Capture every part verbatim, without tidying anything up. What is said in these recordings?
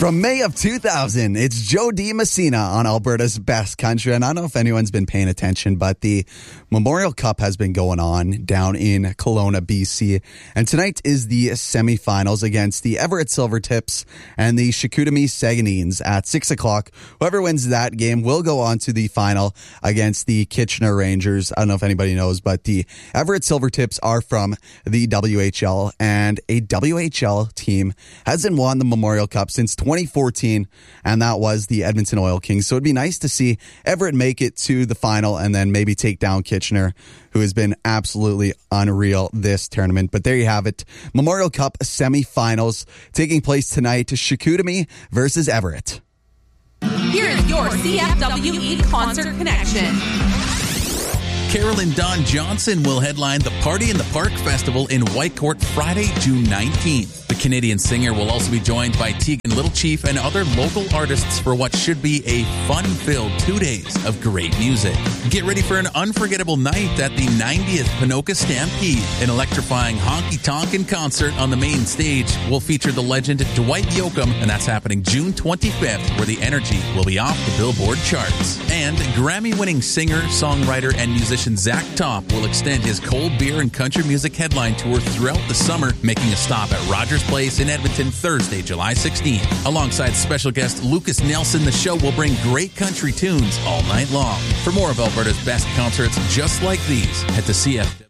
From May of two thousand, it's Joe D. Messina on Alberta's Best Country. And I don't know if anyone's been paying attention, but the Memorial Cup has been going on down in Kelowna, B C. And tonight is the semifinals against the Everett Silvertips and the Chicoutimi Saguenayens at six o'clock. Whoever wins that game will go on to the final against the Kitchener Rangers. I don't know if anybody knows, but the Everett Silvertips are from the W H L, and a W H L team hasn't won the Memorial Cup since twenty fourteen, and that was the Edmonton Oil Kings. So it'd be nice to see Everett make it to the final and then maybe take down Kitchener, who has been absolutely unreal this tournament. But there you have it. Memorial Cup semifinals taking place tonight. Chicoutimi versus Everett. Here is your C F W E Concert Connection. Carolyn Dawn Johnson will headline the Party in the Park Festival in Whitecourt Friday, June nineteenth. The Canadian singer will also be joined by Tegan Little Chief and other local artists for what should be a fun-filled two days of great music. Get ready for an unforgettable night at the ninetieth Ponoka Stampede. An electrifying honky-tonkin' concert on the main stage will feature the legend Dwight Yoakam, and that's happening June twenty-fifth, where the energy will be off the Billboard charts. And Grammy-winning singer, songwriter, and musician Zach Top will extend his cold beer and country music headline tour throughout the summer, making a stop at Rogers Place in Edmonton Thursday, July sixteenth. Alongside special guest Lucas Nelson, the show will bring great country tunes all night long. For more of Alberta's best concerts just like these, head to C F W.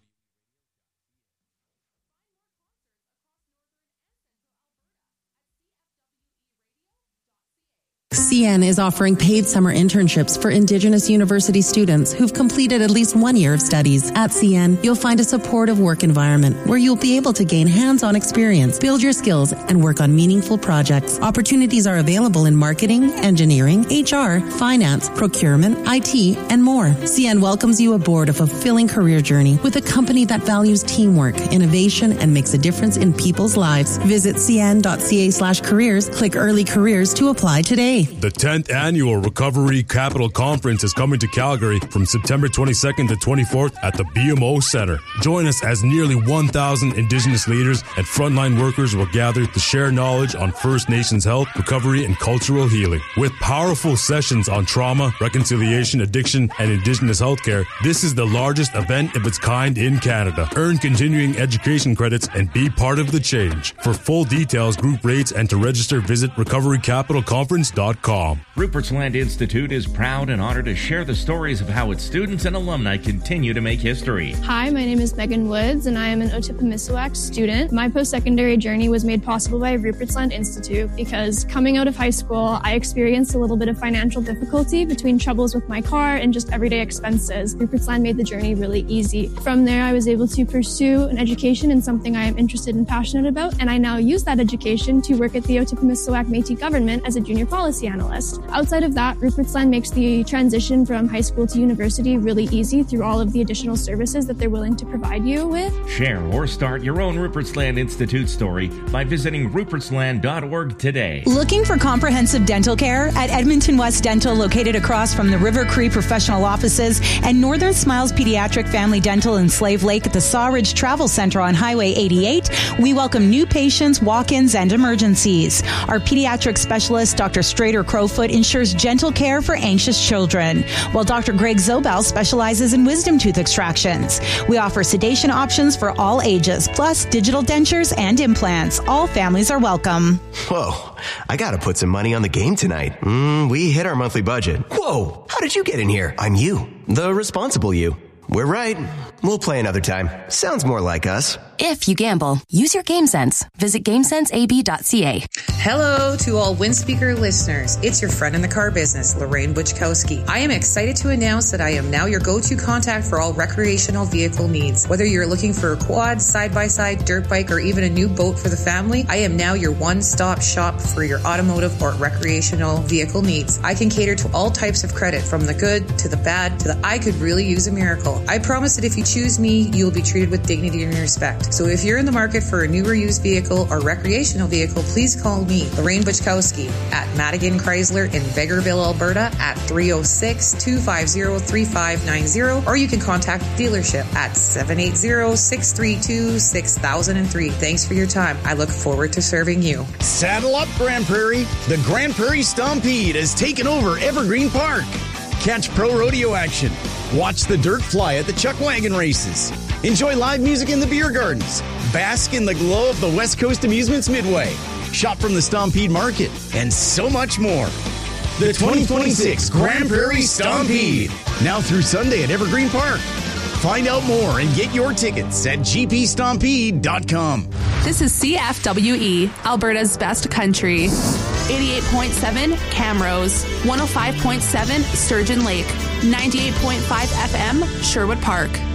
C N is offering paid summer internships for Indigenous university students who've completed at least one year of studies. At C N, you'll find a supportive work environment where you'll be able to gain hands-on experience, build your skills, and work on meaningful projects. Opportunities are available in marketing, engineering, H R, finance, procurement, I T, and more. C N welcomes you aboard a fulfilling career journey with a company that values teamwork, innovation, and makes a difference in people's lives. Visit cn.ca slash careers, click early careers to apply today. The tenth Annual Recovery Capital Conference is coming to Calgary from September twenty-second to twenty-fourth at the B M O Centre. Join us as nearly one thousand Indigenous leaders and frontline workers will gather to share knowledge on First Nations health, recovery, and cultural healing. With powerful sessions on trauma, reconciliation, addiction, and Indigenous healthcare, this is the largest event of its kind in Canada. Earn continuing education credits and be part of the change. For full details, group rates, and to register, visit recovery capital conference dot com. Rupert's Land Institute is proud and honored to share the stories of how its students and alumni continue to make history. Hi, my name is Megan Woods, and I am an Otipemisiwak student. My post-secondary journey was made possible by Rupert's Land Institute because coming out of high school, I experienced a little bit of financial difficulty between troubles with my car and just everyday expenses. Rupert's Land made the journey really easy. From there, I was able to pursue an education in something I am interested and passionate about, and I now use that education to work at the Otipemisiwak Métis government as a junior policy analyst. Outside of that, Rupert's Land makes the transition from high school to university really easy through all of the additional services that they're willing to provide you with. Share or start your own Rupert's Land Institute story by visiting ruperts land dot org today. Looking for comprehensive dental care? At Edmonton West Dental, located across from the River Cree Professional Offices and Northern Smiles Pediatric Family Dental in Slave Lake at the Sawridge Travel Center on Highway eighty-eight, we welcome new patients, walk-ins, and emergencies. Our pediatric specialist, Doctor Strader Crowfoot, ensures gentle care for anxious children, while Doctor Greg Zobel specializes in wisdom tooth extractions. We offer sedation options for all ages, plus digital dentures and implants. All families are welcome. Whoa, I gotta put some money on the game tonight. Mm, we hit our monthly budget. Whoa, how did you get in here? I'm you, the responsible you. We're right. We'll play another time. Sounds more like us. If you gamble, use your game sense. Visit game sense a b dot c a. Hello to all Windspeaker listeners. It's your friend in the car business, Lorraine Butchkowski. I am excited to announce that I am now your go-to contact for all recreational vehicle needs. Whether you're looking for a quad, side-by-side, dirt bike, or even a new boat for the family, I am now your one-stop shop for your automotive or recreational vehicle needs. I can cater to all types of credit, from the good to the bad to the I could really use a miracle. I promise that if you choose me, you will be treated with dignity and respect. So if you're in the market for a new or used vehicle or recreational vehicle, please call me, Lorraine Butchkowski, at Madigan Chrysler in Vegreville, Alberta at three oh six, two five zero, three five nine zero, or you can contact the dealership at seven eight zero, six three two, six thousand three. Thanks for your time. I look forward to serving you. Saddle up, Grand Prairie. The Grand Prairie Stampede has taken over Evergreen Park. Catch pro rodeo action. Watch the dirt fly at the Chuck Wagon races. Enjoy live music in the beer gardens. Bask in the glow of the West Coast Amusements Midway. Shop from the Stampede Market. And so much more. The twenty twenty-six Grand Prairie Stampede. Now through Sunday at Evergreen Park. Find out more and get your tickets at g p stampede dot com. This is C F W E, Alberta's best country. eighty-eight point seven Camrose, one oh five point seven Sturgeon Lake, ninety-eight point five F M Sherwood Park.